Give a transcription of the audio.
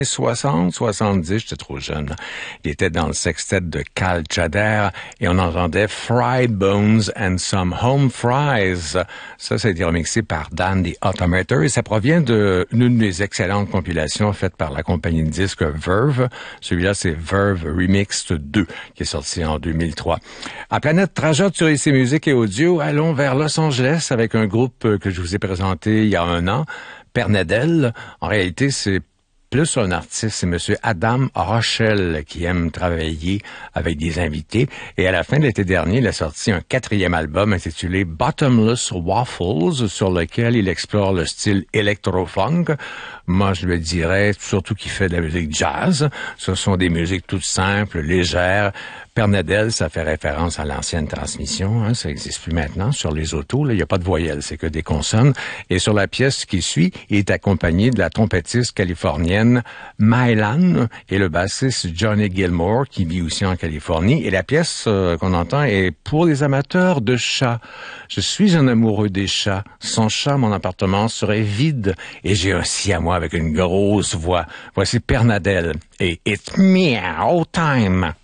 60, 70, j'étais trop jeune. Il était dans le sextet de Cal Tjader et on entendait Fried Bones and Some Home Fries. Ça a été remixé par Dan the Automator et ça provient d'une des excellentes compilations faites par la compagnie de disques Verve. Celui-là, c'est Verve Remixed 2 qui est sorti en 2003. À Planète Trajotte sur IC Musique et Audio, allons vers Los Angeles avec un groupe que je vous ai présenté il y a un an, Pernadel. En réalité, c'est plus un artiste, c'est Monsieur Adam Rochelle qui aime travailler avec des invités. Et à la fin de l'été dernier, il a sorti un 4e album intitulé Bottomless Waffles, sur lequel il explore le style électro-funk. Moi, je le dirais, surtout qu'il fait de la musique jazz. Ce sont des musiques toutes simples, légères. Pernadel, ça fait référence à l'ancienne transmission, hein, ça n'existe plus maintenant. Sur les autos, là, il n'y a pas de voyelles, c'est que des consonnes. Et sur la pièce qui suit, il est accompagné de la trompettiste californienne Mylan et le bassiste Johnny Gilmore, qui vit aussi en Californie. Et la pièce qu'on entend est pour les amateurs de chats. Je suis un amoureux des chats. Sans chat, mon appartement serait vide. Et j'ai un siamois avec une grosse voix. Voici Pernadel et It's Meow Time.